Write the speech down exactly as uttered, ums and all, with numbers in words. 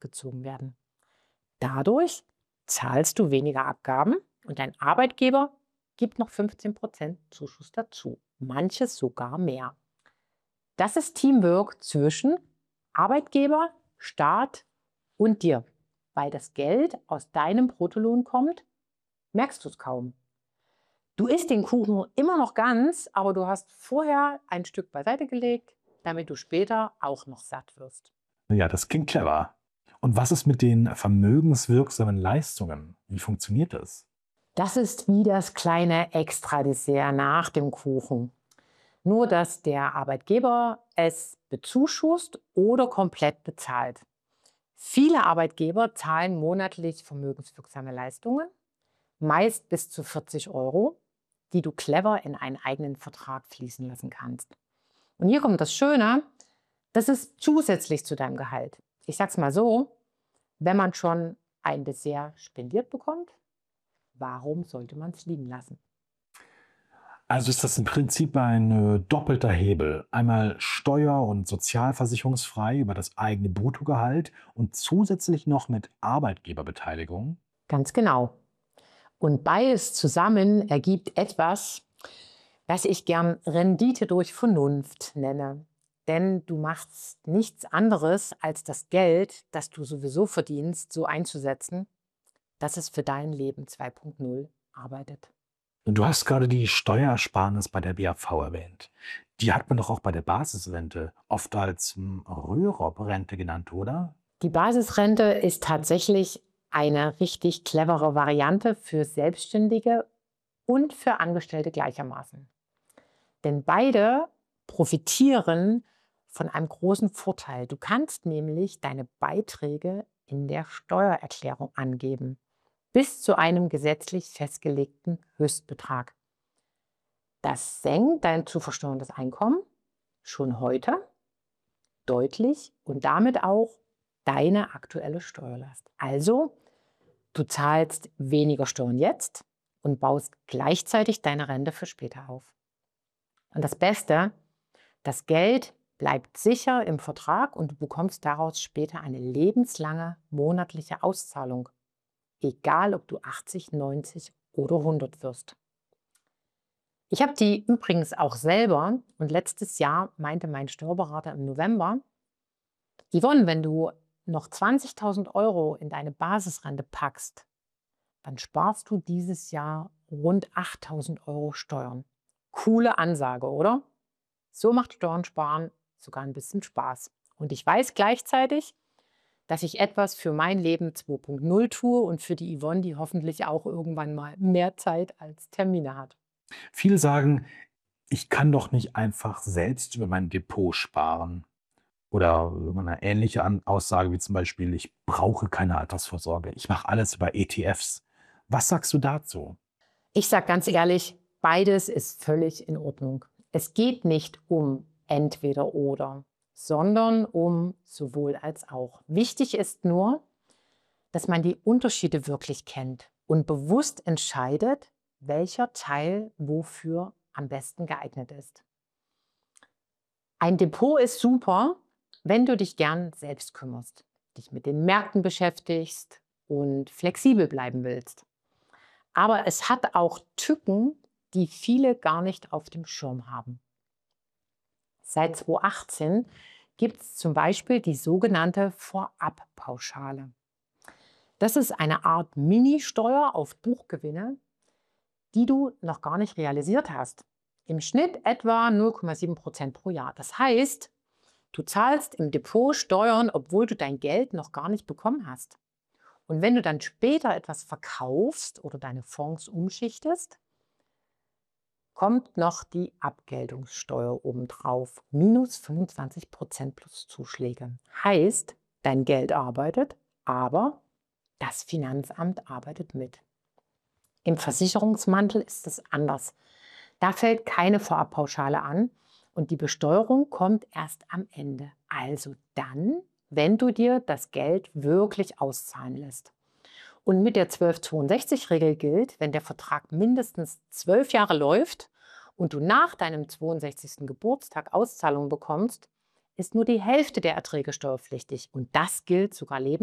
abgezogen werden. Dadurch zahlst du weniger Abgaben und dein Arbeitgeber gibt noch fünfzehn Prozent Zuschuss dazu, manches sogar mehr. Das ist Teamwork zwischen Arbeitgeber, Staat und dir. Weil das Geld aus deinem Bruttolohn kommt, merkst du es kaum. Du isst den Kuchen immer noch ganz, aber du hast vorher ein Stück beiseite gelegt, damit du später auch noch satt wirst. Ja, das klingt clever. Und was ist mit den vermögenswirksamen Leistungen? Wie funktioniert das? Das ist wie das kleine Extradessert nach dem Kuchen. Nur, dass der Arbeitgeber es bezuschusst oder komplett bezahlt. Viele Arbeitgeber zahlen monatlich vermögenswirksame Leistungen, meist bis zu vierzig Euro, die du clever in einen eigenen Vertrag fließen lassen kannst. Und hier kommt das Schöne, das ist zusätzlich zu deinem Gehalt. Ich sag's mal so, wenn man schon ein Dessert spendiert bekommt, warum sollte man es liegen lassen? Also ist das im Prinzip ein äh, doppelter Hebel. Einmal steuer- und sozialversicherungsfrei über das eigene Bruttogehalt und zusätzlich noch mit Arbeitgeberbeteiligung. Ganz genau. Und beides zusammen ergibt etwas, was ich gern Rendite durch Vernunft nenne. Denn du machst nichts anderes, als das Geld, das du sowieso verdienst, so einzusetzen, dass es für dein Leben zwei Punkt null arbeitet. Du hast gerade die Steuersparnis bei der B A V erwähnt. Die hat man doch auch bei der Basisrente oft als hm, Rürup-Rente genannt, oder? Die Basisrente ist tatsächlich eine richtig clevere Variante für Selbstständige und für Angestellte gleichermaßen. Denn beide profitieren von einem großen Vorteil. Du kannst nämlich deine Beiträge in der Steuererklärung angeben, bis zu einem gesetzlich festgelegten Höchstbetrag. Das senkt dein zu versteuerndes Einkommen schon heute deutlich und damit auch deine aktuelle Steuerlast. Also, du zahlst weniger Steuern jetzt und baust gleichzeitig deine Rente für später auf. Und das Beste, das Geld bleibt sicher im Vertrag und du bekommst daraus später eine lebenslange monatliche Auszahlung. Egal, ob du achtzig, neunzig oder hundert wirst. Ich habe die übrigens auch selber und letztes Jahr meinte mein Steuerberater im November, Yvonne, wenn du noch zwanzigtausend Euro in deine Basisrente packst, dann sparst du dieses Jahr rund achttausend Euro Steuern. Coole Ansage, oder? So macht Steuern sparen sogar ein bisschen Spaß. Und ich weiß gleichzeitig, dass ich etwas für mein Leben zwei Punkt null tue und für die Yvonne, die hoffentlich auch irgendwann mal mehr Zeit als Termine hat. Viele sagen, ich kann doch nicht einfach selbst über mein Depot sparen. Oder eine ähnliche An Aussage wie zum Beispiel, ich brauche keine Altersvorsorge. Ich mache alles über E T Fs. Was sagst du dazu? Ich sage ganz ehrlich, beides ist völlig in Ordnung. Es geht nicht um entweder oder, sondern um sowohl als auch. Wichtig ist nur, dass man die Unterschiede wirklich kennt und bewusst entscheidet, welcher Teil wofür am besten geeignet ist. Ein Depot ist super, wenn du dich gern selbst kümmerst, dich mit den Märkten beschäftigst und flexibel bleiben willst. Aber es hat auch Tücken, die viele gar nicht auf dem Schirm haben. Seit zweitausendachtzehn gibt es zum Beispiel die sogenannte Vorabpauschale. Das ist eine Art Ministeuer auf Buchgewinne, die du noch gar nicht realisiert hast. Im Schnitt etwa null Komma sieben Prozent pro Jahr. Das heißt, du zahlst im Depot Steuern, obwohl du dein Geld noch gar nicht bekommen hast. Und wenn du dann später etwas verkaufst oder deine Fonds umschichtest, kommt noch die Abgeltungssteuer obendrauf. Minus fünfundzwanzig Prozent plus Zuschläge. Heißt, dein Geld arbeitet, aber das Finanzamt arbeitet mit. Im Versicherungsmantel ist es anders. Da fällt keine Vorabpauschale an und die Besteuerung kommt erst am Ende. Also dann, wenn du dir das Geld wirklich auszahlen lässt. Und mit der zwölf-zweiundsechzig-Regel gilt, wenn der Vertrag mindestens zwölf Jahre läuft und du nach deinem zweiundsechzigsten Geburtstag Auszahlung bekommst, ist nur die Hälfte der Erträge steuerpflichtig. Und das gilt sogar